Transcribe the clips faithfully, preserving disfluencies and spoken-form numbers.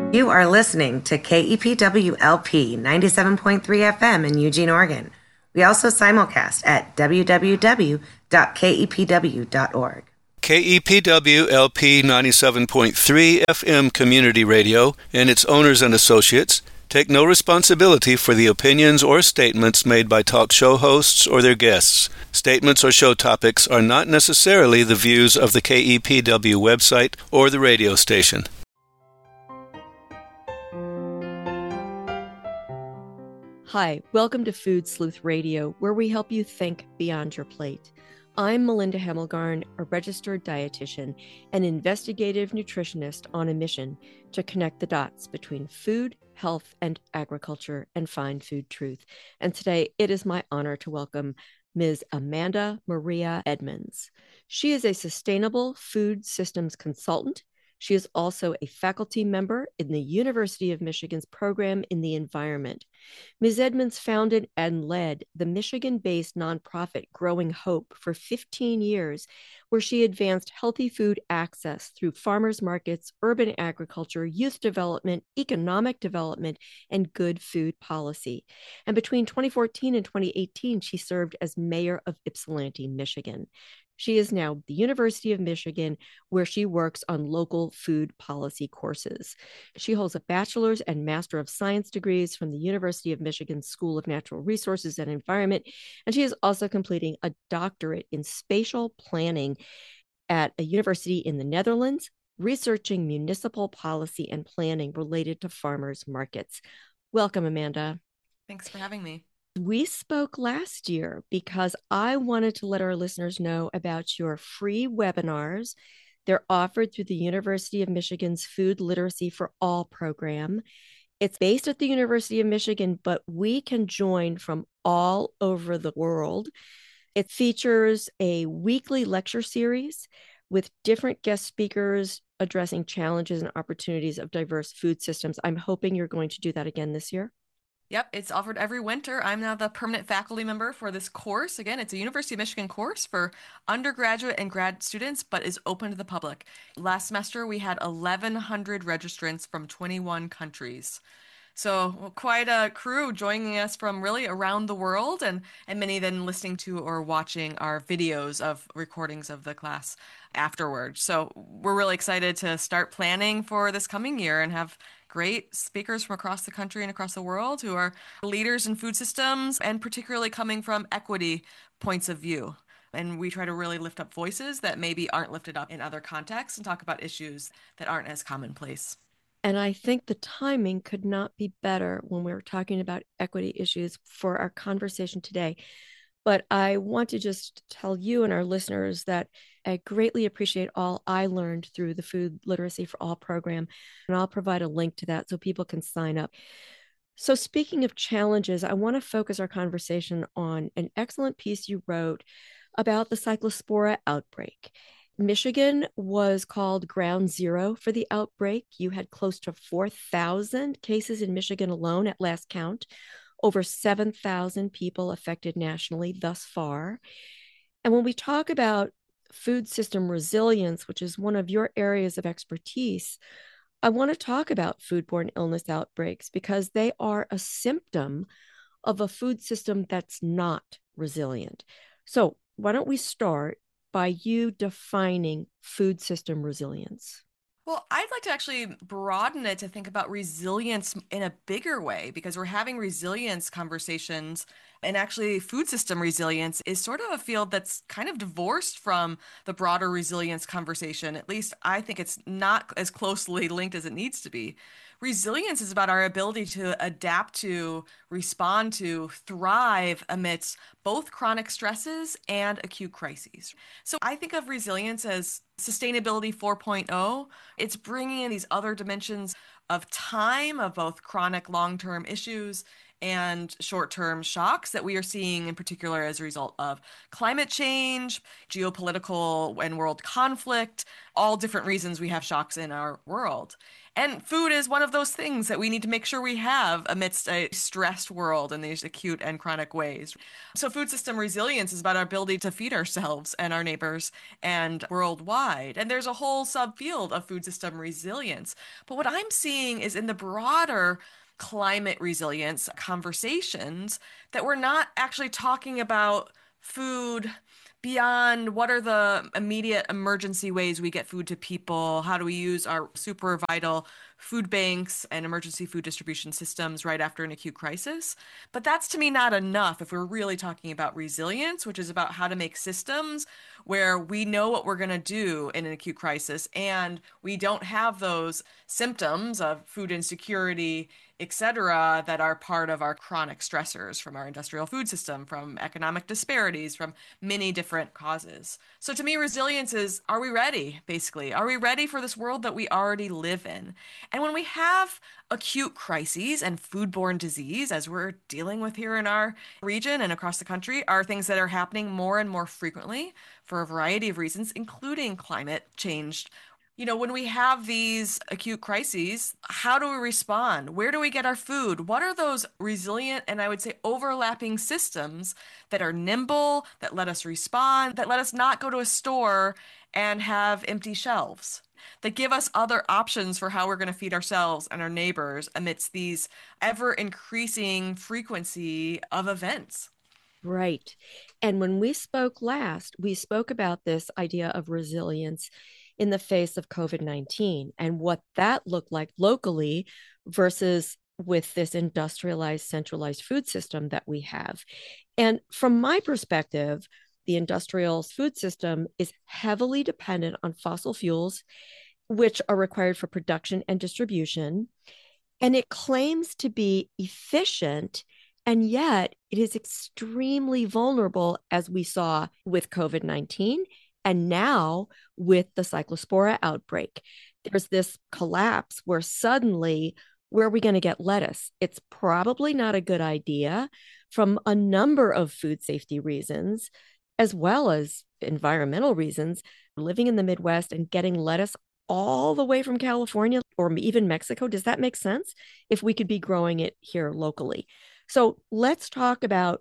You are listening to K E P W L P ninety-seven point three F M in Eugene, Oregon. We also simulcast at w w w dot k e p w dot org. K E P W L P ninety-seven point three F M Community Radio and its owners and associates take no responsibility for the opinions or statements made by talk show hosts or their guests. Statements or show topics are not necessarily the views of the K E P W website or the radio station. Hi, welcome to Food Sleuth Radio, where we help you think beyond your plate. I'm Melinda Hemmelgarn, a registered dietitian and investigative nutritionist on a mission to connect the dots between food, health, and agriculture and find food truth. And today it is my honor to welcome Miz Amanda Maria Edmonds. She is a sustainable food systems consultant. She is also a faculty member in the University of Michigan's program in the environment. Miz Edmonds founded and led the Michigan-based nonprofit Growing Hope for fifteen years, where she advanced healthy food access through farmers markets, urban agriculture, youth development, economic development, and good food policy. And between twenty fourteen and twenty eighteen, she served as mayor of Ypsilanti, Michigan. She is now at the University of Michigan, where she works on local food policy courses. She holds a bachelor's and master of science degrees from the University of Michigan School of Natural Resources and Environment, and she is also completing a doctorate in spatial planning at a university in the Netherlands, researching municipal policy and planning related to farmers markets. Welcome, Amanda. Thanks for having me. We spoke last year because I wanted to let our listeners know about your free webinars. They're offered through the University of Michigan's Food Literacy for All program. It's based at the University of Michigan, but we can join from all over the world. It features a weekly lecture series with different guest speakers addressing challenges and opportunities of diverse food systems. I'm hoping you're going to do that again this year. Yep, it's offered every winter. I'm now the permanent faculty member for this course. Again, it's a University of Michigan course for undergraduate and grad students, but is open to the public. Last semester, we had eleven hundred registrants from twenty-one countries. So quite a crew joining us from really around the world, and, and many then listening to or watching our videos of recordings of the class afterward. So we're really excited to start planning for this coming year and have great speakers from across the country and across the world who are leaders in food systems and particularly coming from equity points of view. And we try to really lift up voices that maybe aren't lifted up in other contexts and talk about issues that aren't as commonplace. And I think the timing could not be better when we're talking about equity issues for our conversation today. But I want to just tell you and our listeners that I greatly appreciate all I learned through the Food Literacy for All program. And I'll provide a link to that so people can sign up. So speaking of challenges, I want to focus our conversation on an excellent piece you wrote about the Cyclospora outbreak. Michigan was called ground zero for the outbreak. You had close to four thousand cases in Michigan alone at last count, over seven thousand people affected nationally thus far. And when we talk about food system resilience, which is one of your areas of expertise, I want to talk about foodborne illness outbreaks because they are a symptom of a food system that's not resilient. So why don't we start by you defining food system resilience? Well, I'd like to actually broaden it to think about resilience in a bigger way because we're having resilience conversations, and actually food system resilience is sort of a field that's kind of divorced from the broader resilience conversation. At least I think it's not as closely linked as it needs to be. Resilience is about our ability to adapt to, respond to, thrive amidst both chronic stresses and acute crises. So I think of resilience as sustainability 4.0. It's bringing in these other dimensions of time, of both chronic long-term issues and short-term shocks that we are seeing in particular as a result of climate change, geopolitical and world conflict, all different reasons we have shocks in our world. And food is one of those things that we need to make sure we have amidst a stressed world in these acute and chronic ways. So food system resilience is about our ability to feed ourselves and our neighbors and worldwide. And there's a whole subfield of food system resilience. But what I'm seeing is in the broader climate resilience conversations that we're not actually talking about food beyond what are the immediate emergency ways we get food to people? How do we use our super vital food banks and emergency food distribution systems right after an acute crisis? But that's to me not enough if we're really talking about resilience, which is about how to make systems where we know what we're going to do in an acute crisis and we don't have those symptoms of food insecurity, et cetera, that are part of our chronic stressors from our industrial food system, from economic disparities, from many different causes. So to me, resilience is, are we ready, basically? Are we ready for this world that we already live in? And when we have acute crises and foodborne disease, as we're dealing with here in our region and across the country, are things that are happening more and more frequently for a variety of reasons, including climate change. You know, when we have these acute crises, how do we respond? Where do we get our food? What are those resilient and I would say overlapping systems that are nimble, that let us respond, that let us not go to a store and have empty shelves, that give us other options for how we're going to feed ourselves and our neighbors amidst these ever increasing frequency of events? Right. And when we spoke last, we spoke about this idea of resilience in the face of COVID nineteen and what that looked like locally versus with this industrialized, centralized food system that we have. And from my perspective, the industrial food system is heavily dependent on fossil fuels, which are required for production and distribution. And it claims to be efficient, and yet it is extremely vulnerable, as we saw with COVID nineteen. And now with the Cyclospora outbreak, there's this collapse where suddenly, where are we going to get lettuce? It's probably not a good idea from a number of food safety reasons, as well as environmental reasons. Living in the Midwest and getting lettuce all the way from California or even Mexico, does that make sense if we could be growing it here locally? So let's talk about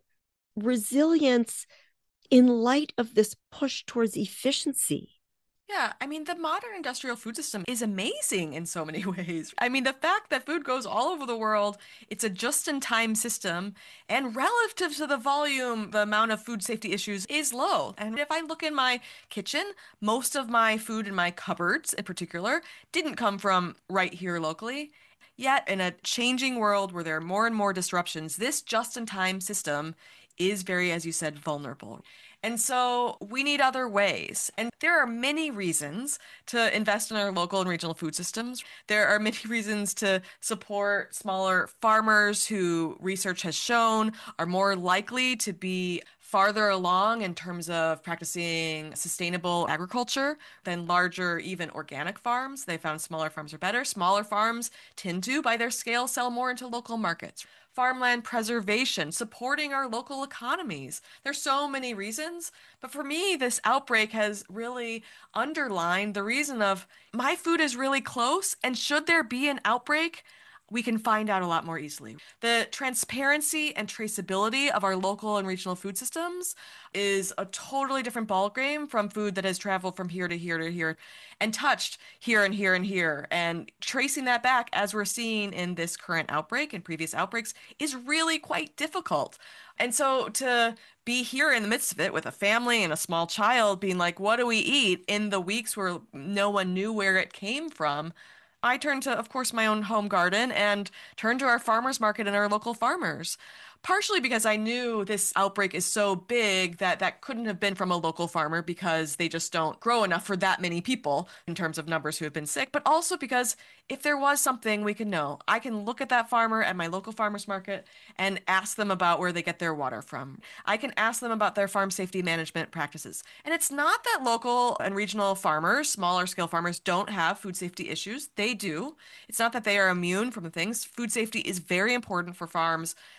resilience in light of this push towards efficiency. Yeah, I mean, the modern industrial food system is amazing in so many ways. I mean, the fact that food goes all over the world, it's a just-in-time system, and relative to the volume, the amount of food safety issues is low. And if I look in my kitchen, most of my food in my cupboards in particular didn't come from right here locally. Yet, in a changing world where there are more and more disruptions, this just-in-time system is very, as you said, vulnerable. And so we need other ways. And there are many reasons to invest in our local and regional food systems. There are many reasons to support smaller farmers who research has shown are more likely to be farther along in terms of practicing sustainable agriculture than larger, even organic farms. They found smaller farms are better. Smaller farms tend to, by their scale, sell more into local markets. Farmland preservation, supporting our local economies. There's so many reasons, but for me, this outbreak has really underlined the reason of my food is really close, and should there be an outbreak, we can find out a lot more easily. The transparency and traceability of our local and regional food systems is a totally different ballgame from food that has traveled from here to here to here and touched here and here and here. And tracing that back, as we're seeing in this current outbreak and previous outbreaks, is really quite difficult. And so to be here in the midst of it with a family and a small child being like, what do we eat in the weeks where no one knew where it came from? I turned to, of course, my own home garden and turned to our farmers market and our local farmers. Partially because I knew this outbreak is so big that that couldn't have been from a local farmer because they just don't grow enough for that many people in terms of numbers who have been sick, but also because if there was something we could know, I can look at that farmer at my local farmers market and ask them about where they get their water from. I can ask them about their farm safety management practices. And it's not that local and regional farmers, smaller scale farmers, don't have food safety issues. They do. It's not that they are immune from the things. Food safety is very important for farms from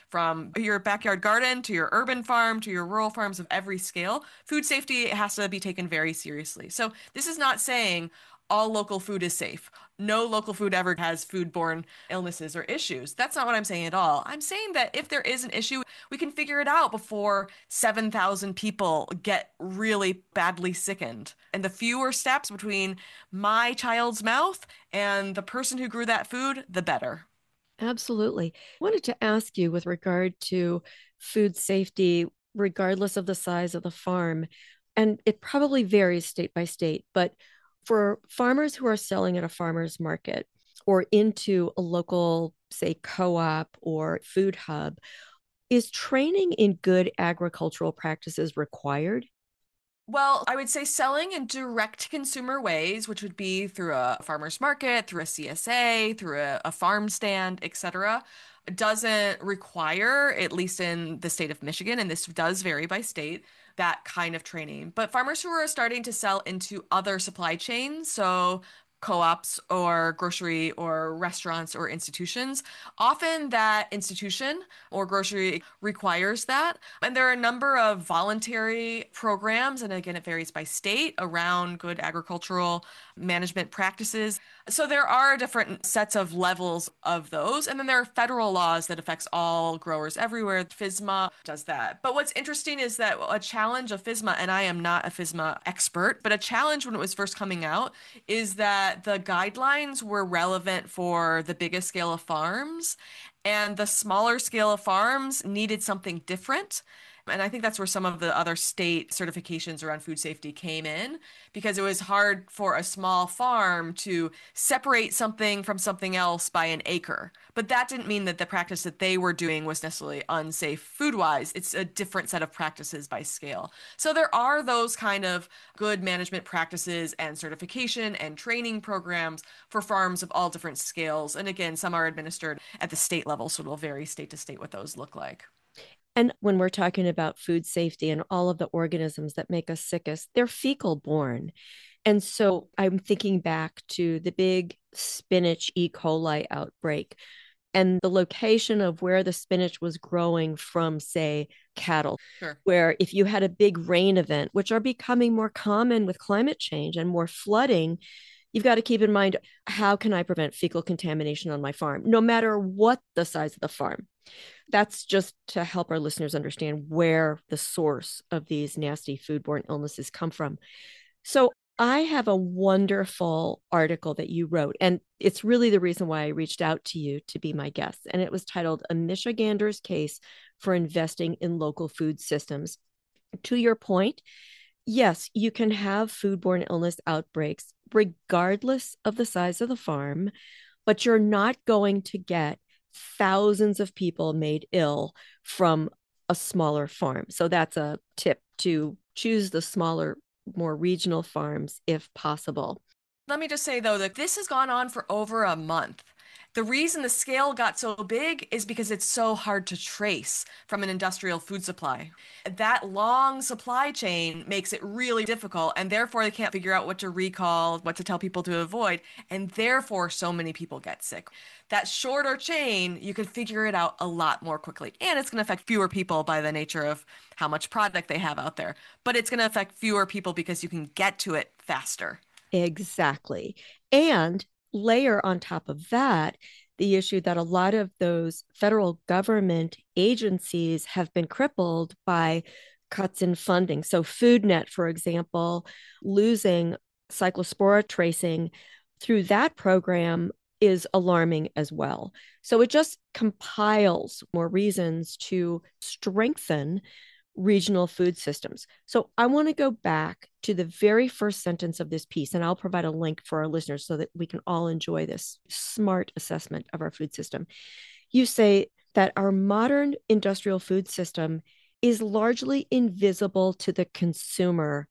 from your backyard garden to your urban farm to your rural farms of every scale, food safety has to be taken very seriously. So this is not saying all local food is safe. No local food ever has foodborne illnesses or issues. That's not what I'm saying at all. I'm saying that if there is an issue, we can figure it out before seven thousand people get really badly sickened. And the fewer steps between my child's mouth and the person who grew that food, the better. Absolutely. I wanted to ask you with regard to food safety, regardless of the size of the farm, and it probably varies state by state, but for farmers who are selling at a farmer's market or into a local, say, co-op or food hub, is training in good agricultural practices required? Well, I would say selling in direct consumer ways, which would be through a farmer's market, through a C S A, through a, a farm stand, et cetera, doesn't require, at least in the state of Michigan, and this does vary by state, that kind of training. But farmers who are starting to sell into other supply chains, so co-ops or grocery or restaurants or institutions, often that institution or grocery requires that. And there are a number of voluntary programs, and again, it varies by state, around good agricultural management practices. So there are different sets of levels of those. And then there are federal laws that affects all growers everywhere. FSMA does that. But what's interesting is that a challenge of FSMA, and I am not a FSMA expert, but a challenge when it was first coming out is that the guidelines were relevant for the biggest scale of farms, and the smaller scale of farms needed something different. And I think that's where some of the other state certifications around food safety came in, because it was hard for a small farm to separate something from something else by an acre. But that didn't mean that the practice that they were doing was necessarily unsafe food-wise. It's a different set of practices by scale. So there are those kind of good management practices and certification and training programs for farms of all different scales. And again, some are administered at the state level, so it'll vary state to state what those look like. And when we're talking about food safety and all of the organisms that make us sickest, they're fecal borne. And so I'm thinking back to the big spinach E. coli outbreak and the location of where the spinach was growing from, say, cattle, Sure. Where if you had a big rain event, which are becoming more common with climate change and more flooding, you've got to keep in mind, how can I prevent fecal contamination on my farm, no matter what the size of the farm? That's just to help our listeners understand where the source of these nasty foodborne illnesses come from. So I have a wonderful article that you wrote, and it's really the reason why I reached out to you to be my guest. And it was titled A Michigander's Case for Investing in Local Food Systems. To your point, yes, you can have foodborne illness outbreaks regardless of the size of the farm, but you're not going to get thousands of people made ill from a smaller farm. So that's a tip, to choose the smaller, more regional farms if possible. Let me just say, though, that this has gone on for over a month. The reason the scale got so big is because it's so hard to trace from an industrial food supply. That long supply chain makes it really difficult, and therefore they can't figure out what to recall, what to tell people to avoid, and therefore so many people get sick. That shorter chain, you can figure it out a lot more quickly, and it's going to affect fewer people by the nature of how much product they have out there. But it's going to affect fewer people because you can get to it faster. Exactly. And layer on top of that the issue that a lot of those federal government agencies have been crippled by cuts in funding. So FoodNet, for example, losing cyclospora tracing through that program is alarming as well. So it just compiles more reasons to strengthen regional food systems. So I want to go back to the very first sentence of this piece, and I'll provide a link for our listeners so that we can all enjoy this smart assessment of our food system. You say that our modern industrial food system is largely invisible to the consumer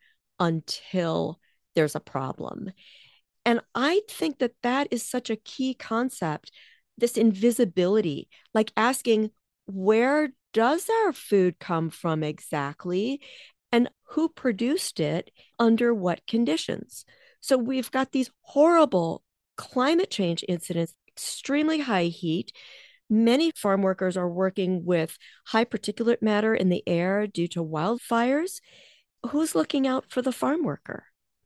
until there's a problem. And I think that that is such a key concept, this invisibility, like asking, where does our food come from exactly? And who produced it under what conditions? So we've got these horrible climate change incidents, extremely high heat, Many farm workers are working with high particulate matter in the air due to wildfires. Who's looking out for the farm worker?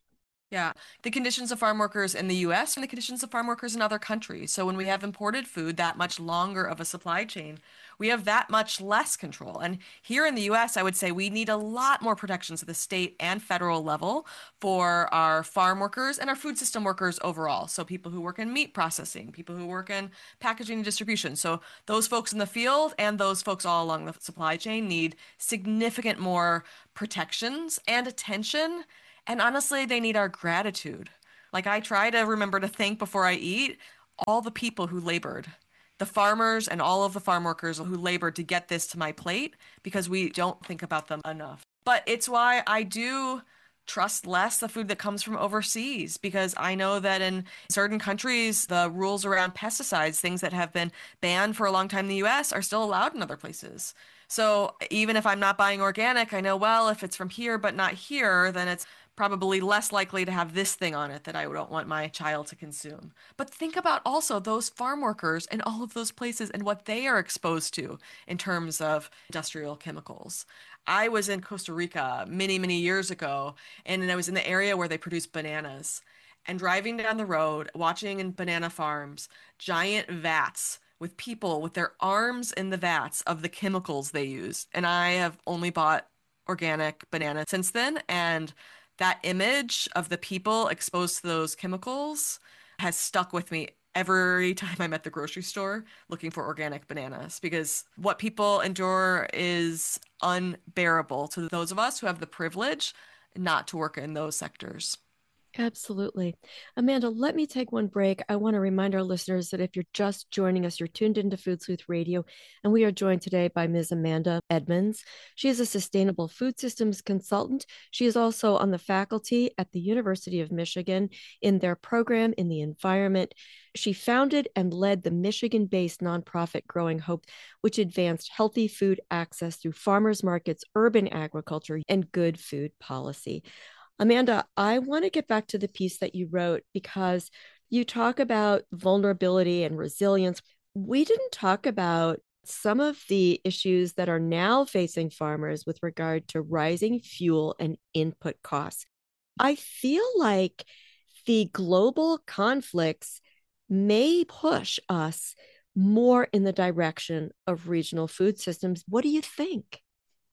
Yeah, the conditions of farm workers in the U S and the conditions of farm workers in other countries. So when we have imported food that much longer of a supply chain, we have that much less control. And here in the U S, I would say we need a lot more protections at the state and federal level for our farm workers and our food system workers overall. So people who work in meat processing, people who work in packaging and distribution. So those folks in the field and those folks all along the supply chain need significant more protections and attention. And honestly, they need our gratitude. Like I try to remember to thank before I eat all the people who labored, the farmers and all of the farm workers who labored to get this to my plate because we don't think about them enough. But it's why I do trust less the food that comes from overseas because I know that in certain countries, the rules around pesticides, things that have been banned for a long time in the U S, are still allowed in other places. So even if I'm not buying organic, I know, well, if it's from here but not here, then it's probably less likely to have this thing on it that I don't want my child to consume. But think about also those farm workers in all of those places and what they are exposed to in terms of industrial chemicals. I was in Costa Rica many, many years ago, and I was in the area where they produce bananas. And driving down the road, watching in banana farms, giant vats with people with their arms in the vats of the chemicals they use. And I have only bought organic banana since then, and that image of the people exposed to those chemicals has stuck with me every time I'm at the grocery store looking for organic bananas because what people endure is unbearable to those of us who have the privilege not to work in those sectors. Absolutely. Amanda, let me take one break. I want to remind our listeners that if you're just joining us, you're tuned into Food Sleuth Radio, and we are joined today by Miz Amanda Edmonds. She is a sustainable food systems consultant. She is also on the faculty at the University of Michigan in their program in the environment. She founded and led the Michigan-based nonprofit Growing Hope, which advanced healthy food access through farmers markets, urban agriculture, and good food policy. Amanda, I want to get back to the piece that you wrote because you talk about vulnerability and resilience. We didn't talk about some of the issues that are now facing farmers with regard to rising fuel and input costs. I feel like the global conflicts may push us more in the direction of regional food systems. What do you think?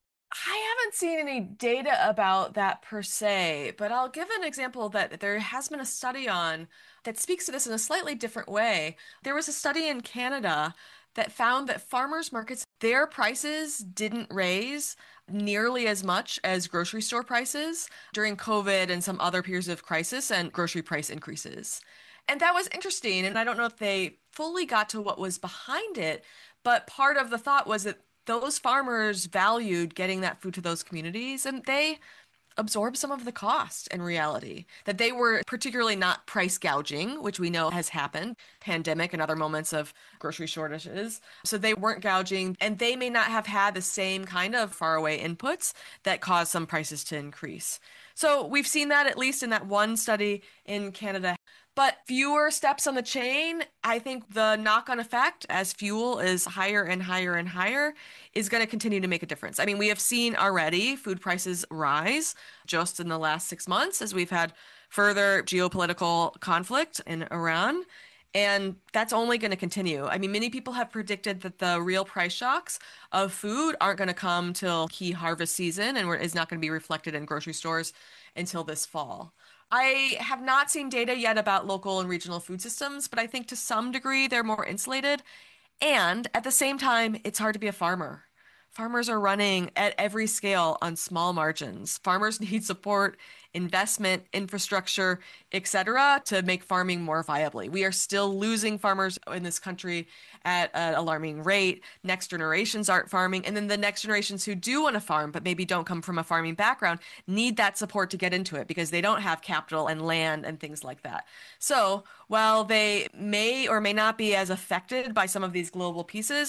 I haven't seen any data about that per se, but I'll give an example that there has been a study on that speaks to this in a slightly different way. There was a study in Canada that found that farmers markets, their prices didn't raise nearly as much as grocery store prices during COVID and some other periods of crisis and grocery price increases. And that was interesting. And I don't know if they fully got to what was behind it, but part of the thought was that those farmers valued getting that food to those communities and they absorb some of the cost in reality, that they were particularly not price gouging, which we know has happened, pandemic and other moments of grocery shortages. So they weren't gouging and they may not have had the same kind of faraway inputs that caused some prices to increase. So we've seen that at least in that one study in Canada. But fewer steps on the chain, I think the knock-on effect as fuel is higher and higher and higher is going to continue to make a difference. I mean, we have seen already food prices rise just in the last six months as we've had further geopolitical conflict in Iran. And that's only going to continue. I mean, many people have predicted that the real price shocks of food aren't going to come till key harvest season and is not going to be reflected in grocery stores until this fall. I have not seen data yet about local and regional food systems, but I think to some degree they're more insulated. And at the same time, it's hard to be a farmer. Farmers are running at every scale on small margins. Farmers need support, investment, infrastructure, et cetera, to make farming more viably. We are still losing farmers in this country at an alarming rate. Next generations aren't farming. And then the next generations who do want to farm, but maybe don't come from a farming background, need that support to get into it because they don't have capital and land and things like that. So while they may or may not be as affected by some of these global pieces,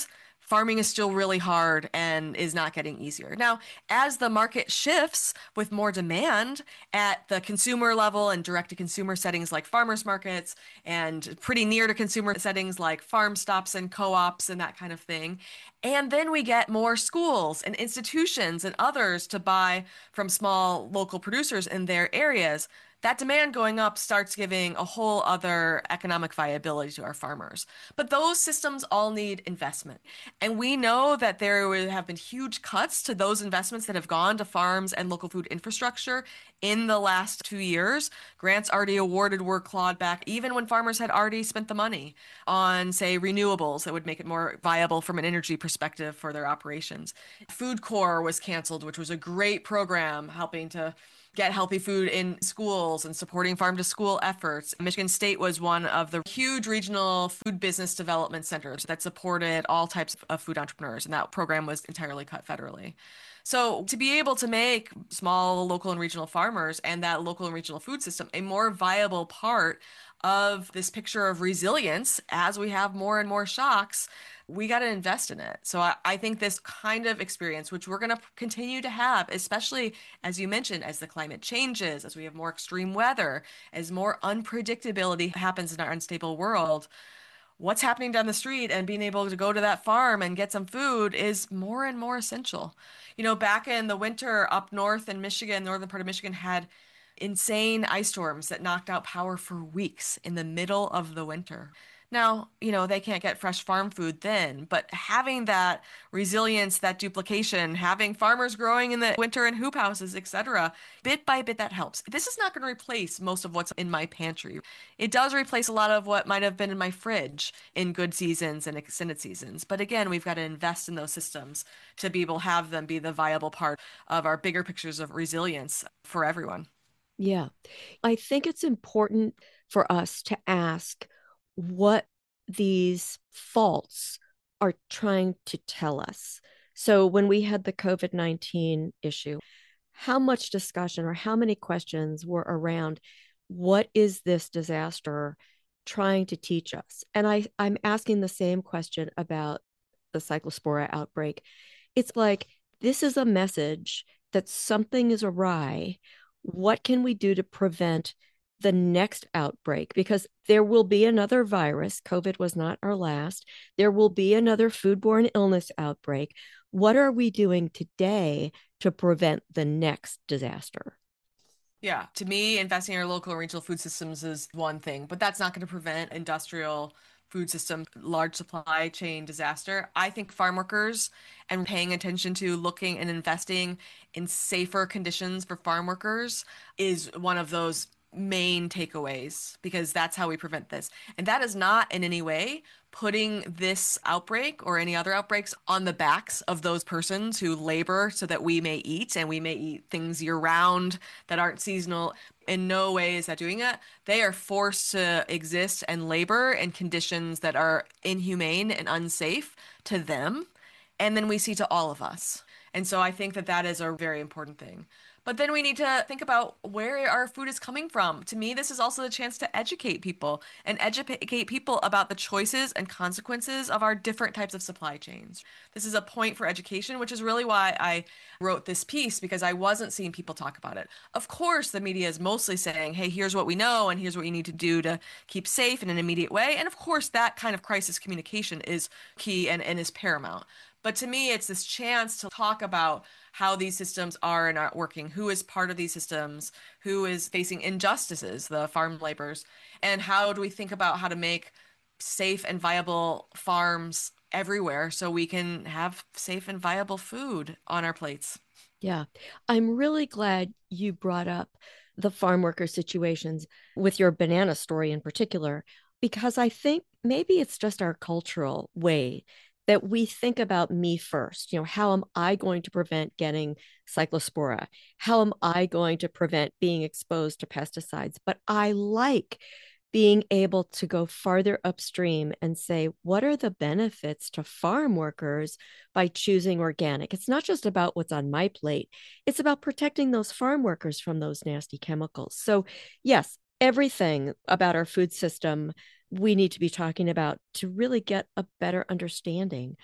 farming is still really hard and is not getting easier. Now, as the market shifts with more demand at the consumer level and direct to consumer settings like farmers markets and pretty near to consumer settings like farm stops and co-ops and that kind of thing, and then we get more schools and institutions and others to buy from small local producers in their areas, that demand going up starts giving a whole other economic viability to our farmers. But those systems all need investment. And we know that there have been huge cuts to those investments that have gone to farms and local food infrastructure in the last two years. Grants already awarded were clawed back, even when farmers had already spent the money on, say, renewables that would make it more viable from an energy perspective for their operations. Food Corps was canceled, which was a great program helping to get healthy food in schools and supporting farm to school efforts. Michigan State was one of the huge regional food business development centers that supported all types of food entrepreneurs, and that program was entirely cut federally. So to be able to make small local and regional farmers and that local and regional food system a more viable part of this picture of resilience as we have more and more shocks, we got to invest in it. So I, I think this kind of experience, which we're going to continue to have, especially as you mentioned, as the climate changes, as we have more extreme weather, as more unpredictability happens in our unstable world, what's happening down the street and being able to go to that farm and get some food is more and more essential. You know, back in the winter up north in Michigan, northern part of Michigan had insane ice storms that knocked out power for weeks in the middle of the winter. Now, you know, they can't get fresh farm food then, but having that resilience, that duplication, having farmers growing in the winter in hoop houses, et cetera, bit by bit, that helps. This is not going to replace most of what's in my pantry. It does replace a lot of what might have been in my fridge in good seasons and extended seasons. But again, we've got to invest in those systems to be able to have them be the viable part of our bigger pictures of resilience for everyone. Yeah. I think it's important for us to ask what these faults are trying to tell us. So when we had the COVID nineteen issue, how much discussion or how many questions were around what is this disaster trying to teach us? And I, I'm asking the same question about the Cyclospora outbreak. It's like, this is a message that something is awry. What can we do to prevent the next outbreak? Because there will be another virus. COVID was not our last. There will be another foodborne illness outbreak. What are we doing today to prevent the next disaster? Yeah, to me, investing in our local and regional food systems is one thing, but that's not going to prevent industrial food system, large supply chain disaster. I think farm workers and paying attention to looking and investing in safer conditions for farm workers is one of those main takeaways, because that's how we prevent this. And that is not in any way putting this outbreak or any other outbreaks on the backs of those persons who labor so that we may eat, and we may eat things year round that aren't seasonal. In no way is that doing it. They are forced to exist and labor in conditions that are inhumane and unsafe to them. And then we see to all of us. And so I think that that is a very important thing. But then we need to think about where our food is coming from. To me, this is also the chance to educate people and educate people about the choices and consequences of our different types of supply chains. This is a point for education, which is really why I wrote this piece, because I wasn't seeing people talk about it. Of course, the media is mostly saying, hey, here's what we know and here's what you need to do to keep safe in an immediate way. And of course, that kind of crisis communication is key and, and is paramount. But to me, it's this chance to talk about how these systems are and aren't working, who is part of these systems, who is facing injustices, the farm laborers, and how do we think about how to make safe and viable farms everywhere so we can have safe and viable food on our plates. Yeah, I'm really glad you brought up the farm worker situations with your banana story in particular, because I think maybe it's just our cultural way that we think about me first. You know, how am I going to prevent getting cyclospora? How am I going to prevent being exposed to pesticides? But I like being able to go farther upstream and say, what are the benefits to farm workers by choosing organic? It's not just about what's on my plate. It's about protecting those farm workers from those nasty chemicals. So yes, everything about our food system we need to be talking about to really get a better understanding.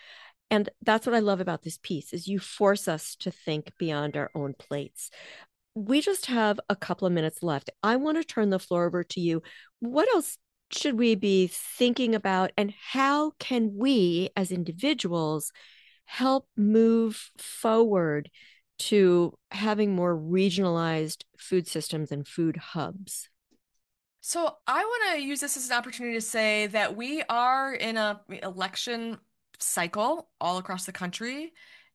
And that's what I love about this piece is you force us to think beyond our own plates. We just have a couple of minutes left. I want to turn the floor over to you. What else should we be thinking about, and how can we as individuals help move forward to having more regionalized food systems and food hubs? So I want to use this as an opportunity to say that we are in a election cycle all across the country.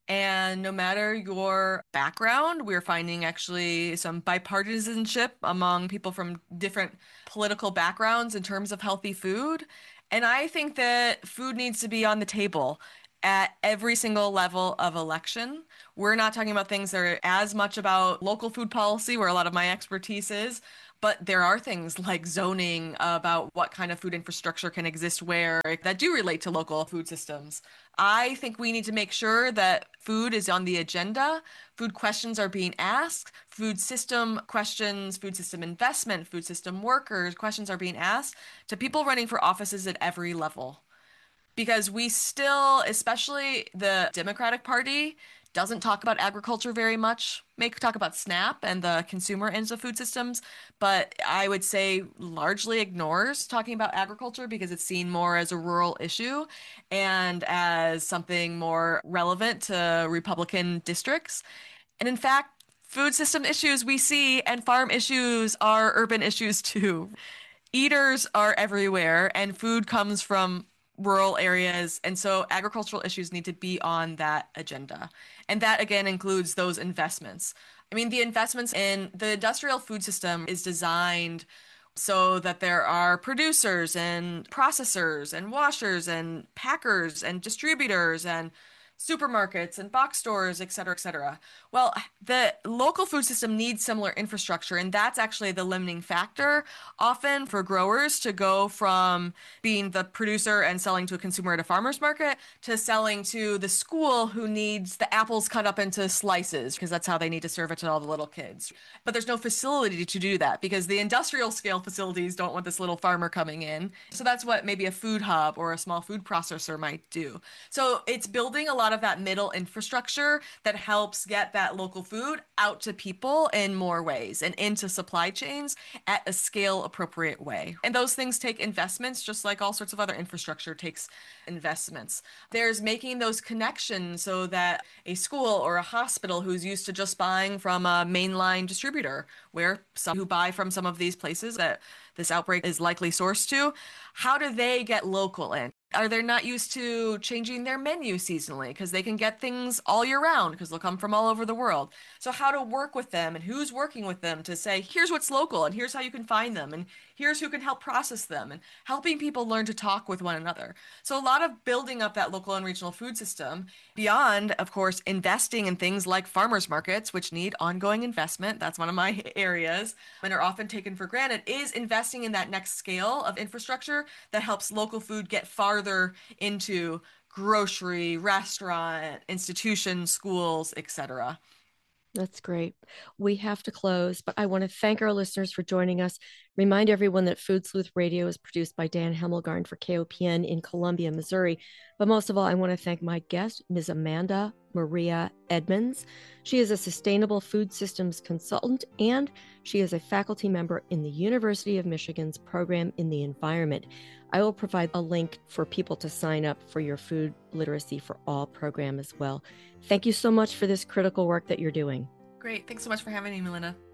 And no matter your background, we're finding actually some bipartisanship among people from different political backgrounds in terms of healthy food. And I think that food needs to be on the table at every single level of election. We're not talking about things that are as much about local food policy, where a lot of my expertise is, but there are things like zoning about what kind of food infrastructure can exist where that do relate to local food systems. I think we need to make sure that food is on the agenda, food questions are being asked, food system questions, food system investment, food system workers, questions are being asked to people running for offices at every level. Because we still, especially the Democratic Party, doesn't talk about agriculture very much. May talk about SNAP and the consumer ends of food systems, but I would say largely ignores talking about agriculture because it's seen more as a rural issue and as something more relevant to Republican districts. And in fact, food system issues we see and farm issues are urban issues too. Eaters are everywhere, and food comes from rural areas. And so agricultural issues need to be on that agenda. And that again includes those investments. I mean, the investments in the industrial food system is designed so that there are producers and processors and washers and packers and distributors and supermarkets and box stores, et cetera, et cetera. Well, the local food system needs similar infrastructure, and that's actually the limiting factor often for growers to go from being the producer and selling to a consumer at a farmer's market to selling to the school who needs the apples cut up into slices because that's how they need to serve it to all the little kids. But there's no facility to do that because the industrial scale facilities don't want this little farmer coming in. So that's what maybe a food hub or a small food processor might do. So it's building a lot of that middle infrastructure that helps get that local food out to people in more ways and into supply chains at a scale appropriate way. And those things take investments, just like all sorts of other infrastructure takes investments. There's making those connections so that a school or a hospital who's used to just buying from a mainline distributor, where some who buy from some of these places that this outbreak is likely sourced to, how do they get local in? Are they not used to changing their menu seasonally because they can get things all year round because they'll come from all over the world? So how to work with them and who's working with them to say, here's what's local and here's how you can find them and here's who can help process them and helping people learn to talk with one another. So a lot of building up that local and regional food system beyond, of course, investing in things like farmers markets, which need ongoing investment. That's one of my areas and are often taken for granted, is investing in that next scale of infrastructure that helps local food get far into grocery, restaurant, institutions, schools, et cetera. That's great. We have to close, but I want to thank our listeners for joining us. Remind everyone that Food Sleuth Radio is produced by Dan Hemmelgarn for K O P N in Columbia, Missouri. But most of all, I want to thank my guest, Miz Amanda Maria Edmonds. She is a sustainable food systems consultant, and she is a faculty member in the University of Michigan's program in the environment. I will provide a link for people to sign up for your Food Literacy for All program as well. Thank you so much for this critical work that you're doing. Great. Thanks so much for having me, Melinda.